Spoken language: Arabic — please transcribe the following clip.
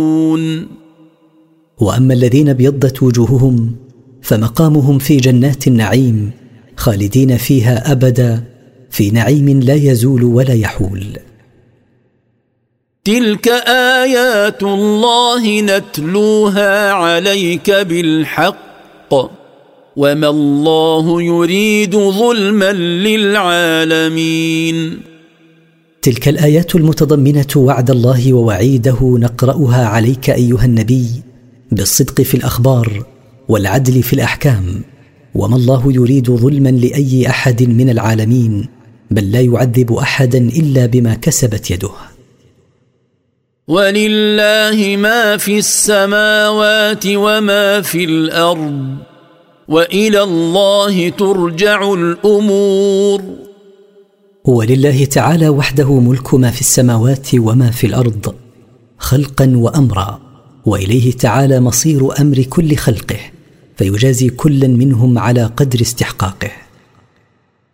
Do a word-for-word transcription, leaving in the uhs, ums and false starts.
وأما الذين ابيضت وجوههم فمقامهم في جنات النعيم خالدين فيها أبدا في نعيم لا يزول ولا يحول. تلك آيات الله نتلوها عليك بالحق وما الله يريد ظلما للعالمين. تلك الآيات المتضمنة وعد الله ووعيده نقرأها عليك أيها النبي بالصدق في الأخبار والعدل في الأحكام، وما الله يريد ظلما لأي أحد من العالمين، بل لا يعذب أحدا إلا بما كسبت يده. ولله ما في السماوات وما في الأرض وإلى الله ترجع الأمور. ولله تعالى وحده ملك ما في السماوات وما في الأرض خلقا وأمرا، وإليه تعالى مصير أمر كل خلقه، فيجازي كلا منهم على قدر استحقاقه.